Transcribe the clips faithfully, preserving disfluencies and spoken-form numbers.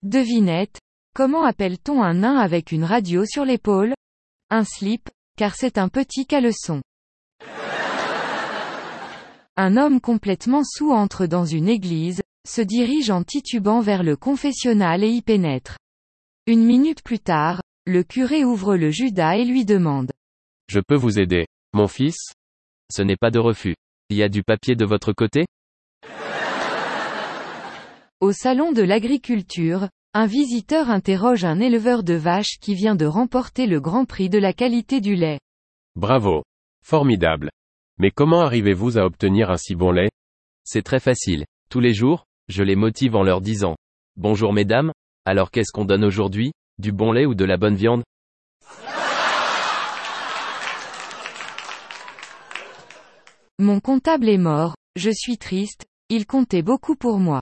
Devinette, comment appelle-t-on un nain avec une radio sur l'épaule? Un slip, car c'est un petit caleçon. Un homme complètement saoul entre dans une église, se dirige en titubant vers le confessionnal et y pénètre. Une minute plus tard, le curé ouvre le Judas et lui demande. Je peux vous aider, mon fils? Ce n'est pas de refus. Il y a du papier de votre côté? Au salon de l'agriculture, un visiteur interroge un éleveur de vaches qui vient de remporter le Grand Prix de la qualité du lait. Bravo. Formidable. Mais comment arrivez-vous à obtenir un si bon lait? C'est très facile. Tous les jours, je les motive en leur disant. Bonjour mesdames, alors qu'est-ce qu'on donne aujourd'hui? Du bon lait ou de la bonne viande? Mon comptable est mort, je suis triste, il comptait beaucoup pour moi.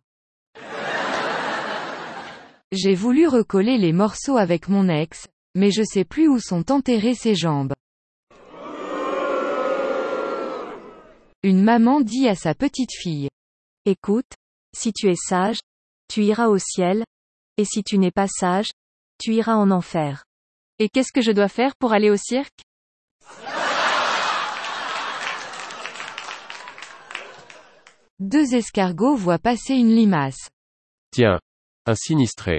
J'ai voulu recoller les morceaux avec mon ex, mais je sais plus où sont enterrées ses jambes. Une maman dit à sa petite fille. Écoute, si tu es sage, tu iras au ciel, et si tu n'es pas sage, tu iras en enfer. Et qu'est-ce que je dois faire pour aller au cirque? Deux escargots voient passer une limace. Tiens. Un sinistré.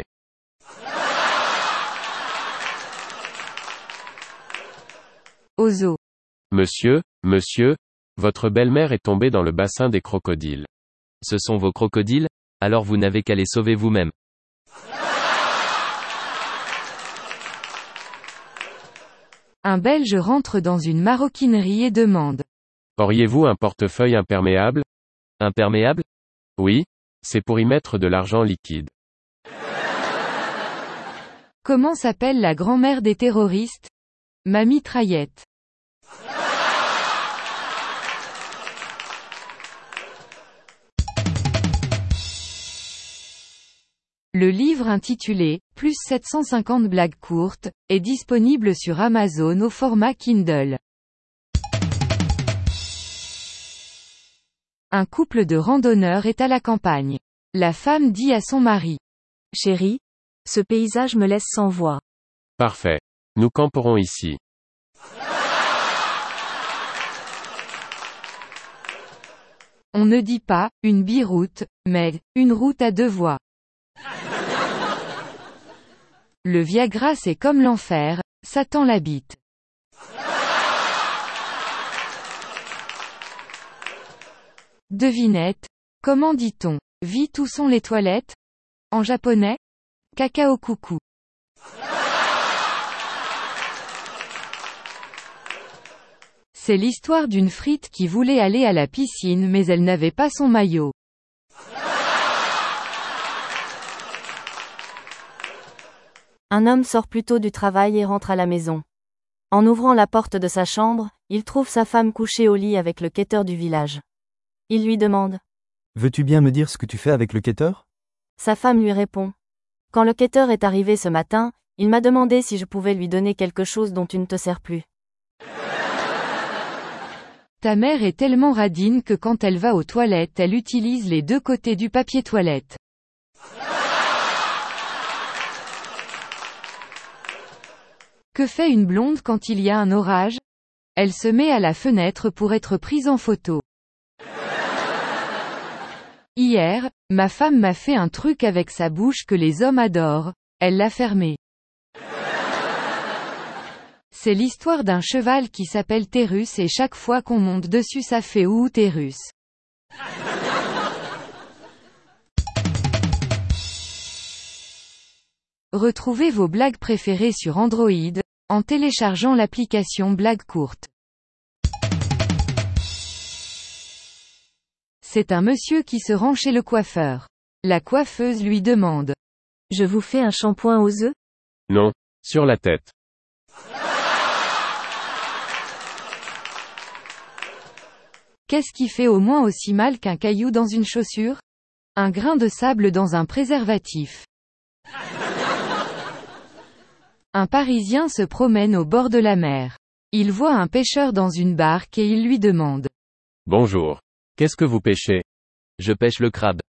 Au zoo. Monsieur, monsieur, votre belle-mère est tombée dans le bassin des crocodiles. Ce sont vos crocodiles? Alors vous n'avez qu'à les sauver vous-même. Un Belge rentre dans une maroquinerie et demande. Auriez-vous un portefeuille imperméable? Imperméable? Oui, c'est pour y mettre de l'argent liquide. Comment s'appelle la grand-mère des terroristes? Ma mitraillette. Le livre intitulé « Plus sept cent cinquante blagues courtes » est disponible sur Amazon au format Kindle. Un couple de randonneurs est à la campagne. La femme dit à son mari. Chérie, ce paysage me laisse sans voix. Parfait. Nous camperons ici. On ne dit pas « une biroute », mais « une route à deux voies ». Le Viagra c'est comme l'enfer, Satan l'habite. Devinette, comment dit-on « vite où sont les toilettes » en japonais? Kakao coucou. C'est l'histoire d'une frite qui voulait aller à la piscine mais elle n'avait pas son maillot. Un homme sort plus tôt du travail et rentre à la maison. En ouvrant la porte de sa chambre, il trouve sa femme couchée au lit avec le quêteur du village. Il lui demande. Veux-tu bien me dire ce que tu fais avec le quêteur? Sa femme lui répond. Quand le quêteur est arrivé ce matin, il m'a demandé si je pouvais lui donner quelque chose dont tu ne te sers plus. Ta mère est tellement radine que quand elle va aux toilettes elle utilise les deux côtés du papier toilette. Que fait une blonde quand il y a un orage? Elle se met à la fenêtre pour être prise en photo. Hier, ma femme m'a fait un truc avec sa bouche que les hommes adorent, elle l'a fermé. C'est l'histoire d'un cheval qui s'appelle Térus et chaque fois qu'on monte dessus ça fait ouh Térus. Retrouvez vos blagues préférées sur Android, en téléchargeant l'application Blagues courtes. C'est un monsieur qui se rend chez le coiffeur. La coiffeuse lui demande. Je vous fais un shampoing aux œufs? Non, sur la tête. Qu'est-ce qui fait au moins aussi mal qu'un caillou dans une chaussure? Un grain de sable dans un préservatif. Un Parisien se promène au bord de la mer. Il voit un pêcheur dans une barque et il lui demande. Bonjour. Qu'est-ce que vous pêchez? Je pêche le crabe.